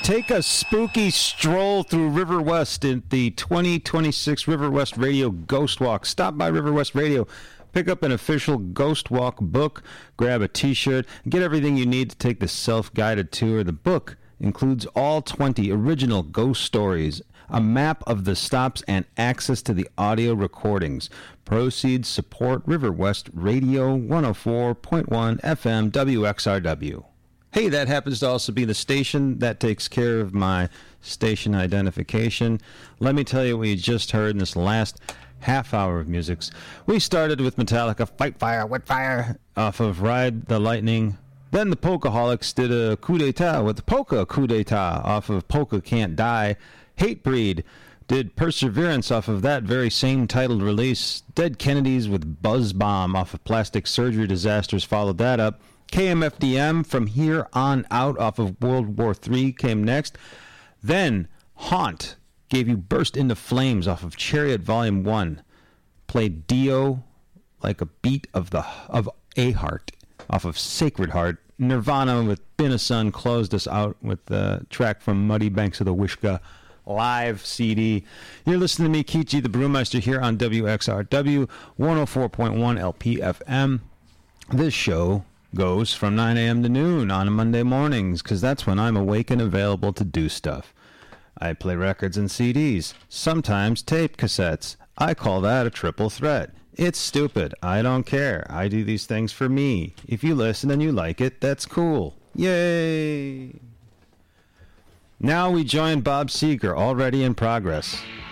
Take a spooky stroll through River West in the 2026 River West Radio Ghost Walk. Stop by River West Radio, pick up an official Ghost Walk book, grab a t-shirt, and get everything you need to take the self-guided tour. The book includes all 20 original ghost stories, a map of the stops, and access to the audio recordings. Proceeds support River West Radio 104.1 FM WXRW. Hey, that happens to also be the station that takes care of my station identification. Let me tell you what you just heard in this last half hour of music. We started with Metallica, Fight Fire, Wet Fire, off of Ride the Lightning. Then the Polkaholics did a coup d'etat with the Polka coup d'etat off of Polka Can't Die. Hatebreed did Perseverance off of that very same titled release. Dead Kennedys with Buzz Bomb off of Plastic Surgery Disasters followed that up. KMFDM From Here On Out off of World War III came next. Then Haunt gave you Burst Into Flames off of Chariot Volume 1. Played Dio Like a Beat of a Heart off of Sacred Heart. Nirvana with Been a Sun closed us out with the track from Muddy Banks of the Wishkah live CD. You're listening to me, Kichi the Brewmeister, here on WXRW 104.1 LPFM. This show goes from 9 a.m. to noon on Monday mornings, because that's when I'm awake and available to do stuff. I play records and CDs, sometimes tape cassettes. I call that a triple threat. It's stupid. I don't care. I do these things for me. If you listen and you like it, that's cool. Yay! Now we join Bob Seger, already in progress.